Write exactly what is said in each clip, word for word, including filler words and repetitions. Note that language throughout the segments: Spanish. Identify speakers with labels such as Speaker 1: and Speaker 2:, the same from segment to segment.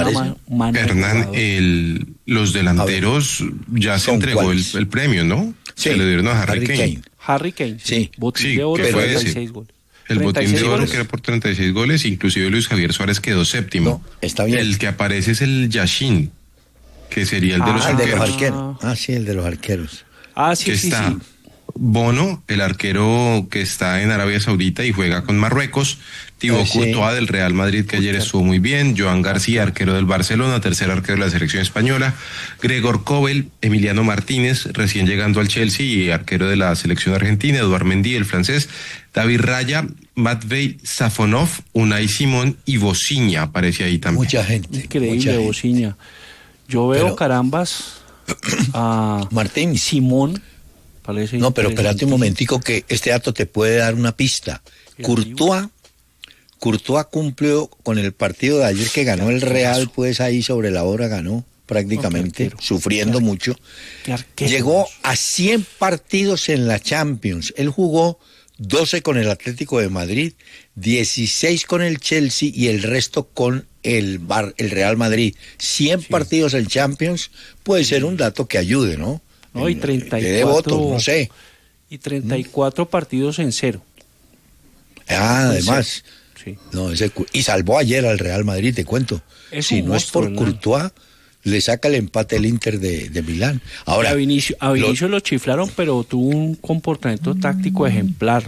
Speaker 1: ma- mano del
Speaker 2: Hernán,
Speaker 1: jugador.
Speaker 2: el, los delanteros ya se
Speaker 3: ¿Son
Speaker 2: entregó el,
Speaker 3: cuáles?
Speaker 2: el premio, ¿no?
Speaker 3: Sí,
Speaker 2: Se le dieron a Harry,
Speaker 3: Harry
Speaker 2: Kane.
Speaker 3: Kane.
Speaker 1: Harry Kane, sí.
Speaker 3: Sí.
Speaker 1: Botín
Speaker 2: Sí,
Speaker 1: de oro,
Speaker 2: que fue
Speaker 1: treinta y
Speaker 2: ese.
Speaker 1: seis goles.
Speaker 2: El botín
Speaker 1: treinta y seis
Speaker 2: de oro
Speaker 1: goles.
Speaker 2: que era por treinta y seis goles, inclusive Luis Javier Suárez quedó séptimo.
Speaker 3: No, está bien.
Speaker 2: El que aparece es el Yashin, que sería el de
Speaker 1: Ah,
Speaker 2: los
Speaker 3: Ah, el de los
Speaker 2: arqueros.
Speaker 3: arqueros. Ah, sí, el de los arqueros.
Speaker 1: Ah, sí,
Speaker 2: que
Speaker 1: sí,
Speaker 2: está
Speaker 1: sí.
Speaker 2: Bono, el arquero que está en Arabia Saudita y juega con Marruecos, Thibaut
Speaker 3: Ah, sí.
Speaker 2: Courtois del Real Madrid, que ayer estuvo muy bien, Joan García, arquero del Barcelona, tercer arquero de la selección española, Gregor Kobel, Emiliano Martínez, recién llegando al Chelsea y arquero de la selección argentina, Eduard Mendy, el francés, David Raya, Matvei Safonov, Unai Simón y Bociña aparece ahí también.
Speaker 3: Mucha gente. mucha
Speaker 1: Increíble,
Speaker 3: gente.
Speaker 1: Bociña. Yo veo
Speaker 3: Pero-
Speaker 1: carambas a
Speaker 3: Martín.
Speaker 1: Simón. Parece
Speaker 3: No, pero espérate un
Speaker 1: interesantísimo.
Speaker 3: momentico que este dato te puede dar una pista.
Speaker 1: Sí,
Speaker 3: Courtois, Courtois cumplió con el partido de ayer que ganó el Real, pues ahí sobre la hora ganó prácticamente,
Speaker 1: No, qué arquero.
Speaker 3: sufriendo
Speaker 1: Qué ar-
Speaker 3: mucho.
Speaker 1: Qué arquero.
Speaker 3: Llegó a cien partidos en la Champions. Él jugó doce con el Atlético de Madrid, dieciséis con el Chelsea y el resto con el, Bar- el Real Madrid. cien
Speaker 1: Sí.
Speaker 3: partidos en Champions puede ser un dato que ayude, ¿no?
Speaker 1: No, y
Speaker 3: En-
Speaker 1: treinta y
Speaker 3: que dé
Speaker 1: cuatro
Speaker 3: votos, no sé.
Speaker 1: Y treinta y cuatro partidos en cero.
Speaker 3: Ah,
Speaker 1: Puede ser.
Speaker 3: además,
Speaker 1: Sí.
Speaker 3: no, ese, cu- y salvó ayer al Real Madrid, te cuento.
Speaker 1: Es
Speaker 3: si
Speaker 1: un
Speaker 3: no
Speaker 1: monstruo,
Speaker 3: es por
Speaker 1: ¿verdad?
Speaker 3: Courtois, le saca el empate el Inter de, de Milán. Ahora,
Speaker 1: a Vinicio, a Vinicio lo... chiflaron, pero tuvo un comportamiento táctico ejemplar.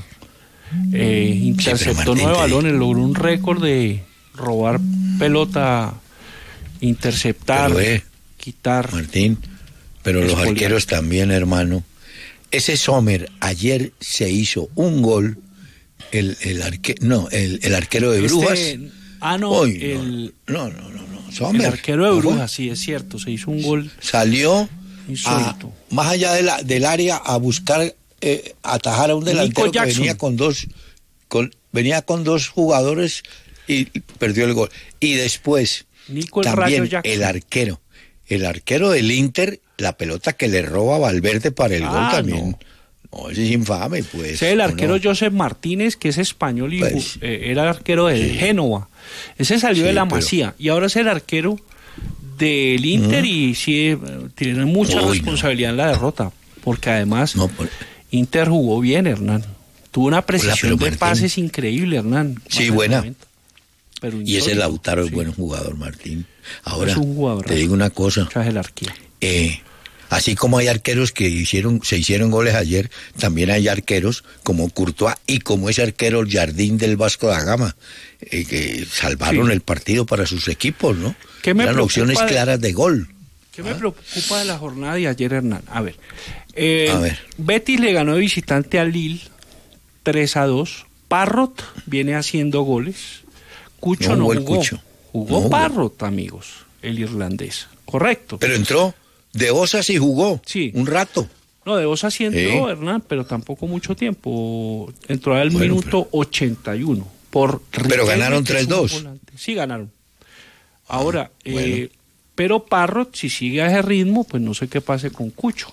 Speaker 1: Eh, interceptó
Speaker 3: Martín,
Speaker 1: nueve
Speaker 3: te-
Speaker 1: balones, logró un récord de robar pelota, interceptar,
Speaker 3: Pero, eh,
Speaker 1: quitar.
Speaker 3: Martín, pero los
Speaker 1: Espoliar.
Speaker 3: arqueros también, hermano. Ese Sommer ayer se hizo un gol, el, el, arque, no, el, el arquero de Brujas.
Speaker 1: Este, ah, no,
Speaker 3: Uy,
Speaker 1: el,
Speaker 3: no, no, no, no,
Speaker 1: el
Speaker 3: Sommer.
Speaker 1: arquero de
Speaker 3: ¿no fue?
Speaker 1: Brujas, sí, es cierto, se hizo un gol
Speaker 3: Salió a,
Speaker 1: insólito.
Speaker 3: más allá de la, del área a buscar eh, atajar a un delantero
Speaker 1: Nico
Speaker 3: que
Speaker 1: Jackson.
Speaker 3: venía con dos con, venía con dos jugadores y, y perdió el gol. Y después
Speaker 1: Nico el Rayo
Speaker 3: también
Speaker 1: Jackson.
Speaker 3: el arquero, el arquero del Inter, la pelota que le roba a Valverde para el
Speaker 1: Ah,
Speaker 3: gol también.
Speaker 1: no.
Speaker 3: No, ese es infame, pues.
Speaker 1: Ese es el
Speaker 3: ¿o
Speaker 1: arquero
Speaker 3: no?
Speaker 1: Joseph Martínez, que es español y
Speaker 3: Pues,
Speaker 1: eh, era arquero de Génova. Ese salió
Speaker 3: Sí,
Speaker 1: de la
Speaker 3: pero-
Speaker 1: Masía y ahora es el arquero del Inter y sí eh, tiene mucha
Speaker 3: Uy,
Speaker 1: responsabilidad en la derrota, porque además
Speaker 3: No, por-
Speaker 1: Inter jugó bien, Hernán. Tuvo una precisión
Speaker 3: pero
Speaker 1: de
Speaker 3: Martín-
Speaker 1: pases increíble, Hernán.
Speaker 3: Sí,
Speaker 1: Más
Speaker 3: buena.
Speaker 1: noventa. Pero
Speaker 3: y ese
Speaker 1: insólito,
Speaker 3: Lautaro es
Speaker 1: sí,
Speaker 3: buen jugador, Martín. Ahora,
Speaker 1: Es un jugador,
Speaker 3: te digo una cosa.
Speaker 1: mucha jerarquía.
Speaker 3: Eh, así como hay arqueros que hicieron, se hicieron goles ayer, también hay arqueros como Courtois y como ese arquero Jardín del Vasco da Gama, eh, que salvaron
Speaker 1: Sí.
Speaker 3: el partido para sus equipos, ¿no?
Speaker 1: ¿Qué me
Speaker 3: Eran
Speaker 1: preocupa
Speaker 3: opciones
Speaker 1: de-
Speaker 3: claras de gol.
Speaker 1: ¿Qué me preocupa de la jornada de ayer, Hernán? A ver, eh,
Speaker 3: A ver.
Speaker 1: Betis le ganó de visitante a Lille tres a dos. Parrot viene haciendo goles. Cucho
Speaker 3: No
Speaker 1: no,
Speaker 3: jugó el
Speaker 1: jugó.
Speaker 3: Cucho.
Speaker 1: Jugó
Speaker 3: No jugó.
Speaker 1: Parrot, amigos, el irlandés. Correcto.
Speaker 3: Pero entró de Osas y jugó
Speaker 1: Sí.
Speaker 3: un rato.
Speaker 1: No, de Osa sí entró,
Speaker 3: Sí.
Speaker 1: Hernán, pero tampoco mucho tiempo. Entró al
Speaker 3: Bueno,
Speaker 1: minuto ochenta y uno. Por
Speaker 3: Pero ganaron
Speaker 1: que es un
Speaker 3: tres dos.
Speaker 1: volante. Sí, ganaron. Ahora,
Speaker 3: bueno.
Speaker 1: eh, pero Parrot, si sigue a ese ritmo, pues no sé qué pase con Cucho.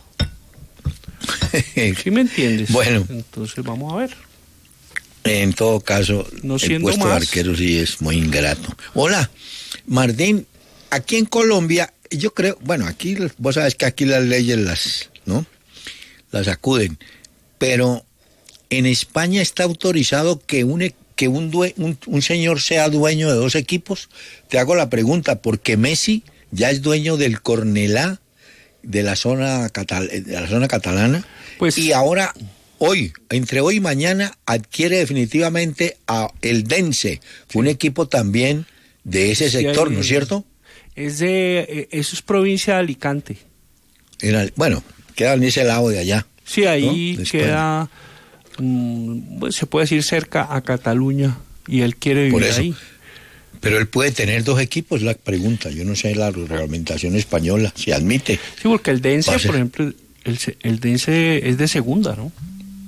Speaker 1: ¿Sí me entiendes?
Speaker 3: Bueno.
Speaker 1: Entonces vamos a ver.
Speaker 3: En todo caso,
Speaker 1: No
Speaker 3: el
Speaker 1: siendo
Speaker 3: puesto de
Speaker 1: más.
Speaker 3: arquero sí es muy ingrato. Hola, Martín, aquí en Colombia, yo creo, bueno, aquí, vos sabes que aquí las leyes las, ¿no? Las acuden, pero en España está autorizado que un, e- que un, due- un, un señor sea dueño de dos equipos. Te hago la pregunta, porque Messi ya es dueño del Cornellá, de la zona, catal de la zona catalana,
Speaker 1: Pues-
Speaker 3: y ahora... Hoy, entre hoy y mañana, adquiere definitivamente a el Dense, un equipo también de ese
Speaker 1: Sí,
Speaker 3: sector,
Speaker 1: hay-
Speaker 3: ¿no es cierto?
Speaker 1: Es de, eh, eso es provincia de Alicante.
Speaker 3: Era- bueno, queda en ese lado de allá.
Speaker 1: Sí, ahí
Speaker 3: ¿No? De España.
Speaker 1: queda, mm, pues, se puede decir cerca a Cataluña y él quiere
Speaker 3: Por
Speaker 1: vivir
Speaker 3: eso.
Speaker 1: ahí.
Speaker 3: Pero él puede tener dos equipos, la pregunta. Yo no sé la reglamentación española, si admite.
Speaker 1: Sí, porque el Dense,
Speaker 3: Va a ser-
Speaker 1: por ejemplo, el, se- el Dense es de segunda, ¿no?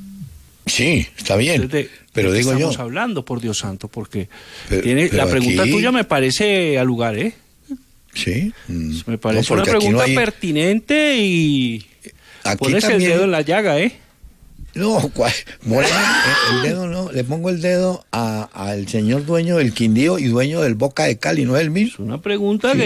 Speaker 3: Sí, está bien.
Speaker 1: Es de-
Speaker 3: pero
Speaker 1: ¿de qué
Speaker 3: digo yo,
Speaker 1: estamos hablando, por Dios santo, porque
Speaker 3: Pero-
Speaker 1: tiene,
Speaker 3: pero
Speaker 1: la pregunta
Speaker 3: aquí-
Speaker 1: tuya me parece al lugar, ¿eh?
Speaker 3: sí. mm,
Speaker 1: Me parece
Speaker 3: no,
Speaker 1: una
Speaker 3: porque aquí
Speaker 1: pregunta
Speaker 3: no hay-
Speaker 1: pertinente y
Speaker 3: aquí
Speaker 1: pones el
Speaker 3: también-
Speaker 1: dedo en la llaga, ¿eh?
Speaker 3: No, ¿cuál? Morena, el dedo no, le pongo el dedo a- al señor dueño del Quindío y dueño del Boca de Cali, ¿no es el mismo?
Speaker 1: Es una pregunta
Speaker 3: Sí.